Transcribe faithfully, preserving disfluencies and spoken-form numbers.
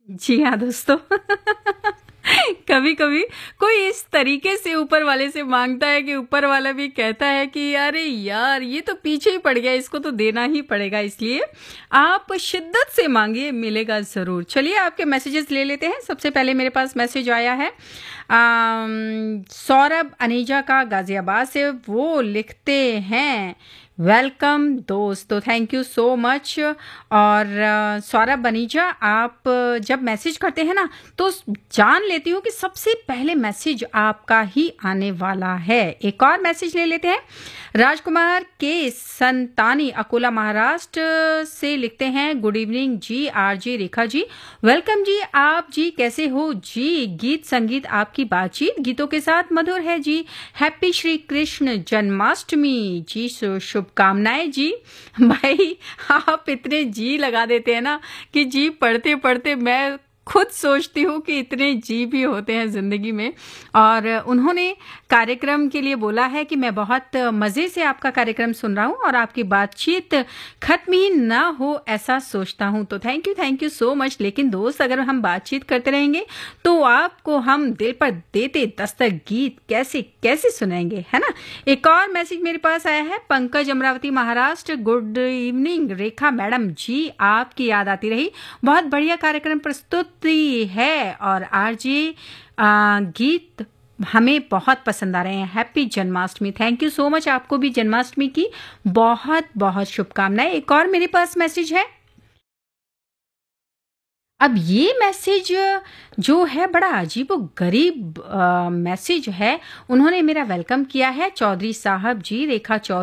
जी हाँ, दोस्तों। कभी-कभी कोई इस तरीके से ऊपर वाले से माँगता है कि ऊपर वाला भी कहता है कि अरे यार! ये तो पीछे ही पड़ गया, इसको तो देना ही पड़ेगा। इसलिए आप शिद्दत से माँगिए, मिलेगा ज़रूर। चलिए आपके मैसेजेस ले लेते हैं। सबसे पहले मेरे पास मैसेज आया है अम, सौरभ अनीजा का गाज़ियाबाद से। वो लिखते हैं वेलकम दोस्त, तो थैंक यू सो मच। और अ, सौरभ अनीजा, आप अ, जब मैसेज करते हैं ना तो स- जान लेती हूँ कि सबसे पहले मैसेज आपका ही आने वाला है। एक और मैसेज ले लेते हैं। राजकुमार के संतानी अकोला महाराष्ट्र से लिखते हैं गुड इवनिंग जी आरजे रेखा जी। वेलकम जी। आप जी कैसे हो जी? गीत संगीत आपकी बातचीत गीतों के साथ मधुर है जी। हैप्पी श्री कृष्ण जन्माष्टमी जी, शु- शुभकामनाएं जी। भाई, आप इतने जी लगा देते हैं ना कि जी पढ़ते पढ़ते मैं खुद सोचती हूँ कि इतने जी भी होते हैं ज़िंदगी में। और उन्होंने कार्यक्रम के लिए बोला है कि मैं बहुत मज़े से आपका कार्यक्रम सुन रहा हूँ और आपकी बातचीत खत्म ही ना हो ऐसा सोचता हूँ। तो thank you thank you so much. लेकिन दोस्त, अगर हम बातचीत करते रहेंगे तो आपको हम दिल पर देते दस्तक गीत कैसे कैसे सुनाएंगे, है ना। एक और मैसेज मेरे पास आया है पंकज अमरावती महाराष्ट्र। गुड इवनिंग रेखा मैडम जी, आपकी याद आती रही। बहुत बढ़िया कार्यक्रम प्रस्तुति है और आरजे गीत हमें बहुत पसंद आ रहे हैं। Happy Janmashtami. Thank you so much. आपको भी जन्माष्टमी की बहुत बहुत शुभकामनाएं। एक और मेरे पास मैसेज है। अब ये मैसेज जो है बड़ा अजीबो-गरीब अ, मैसेज है। उन्होंने मेरा वेलकम किया है। चौधरी साहब जी, रेखा चौ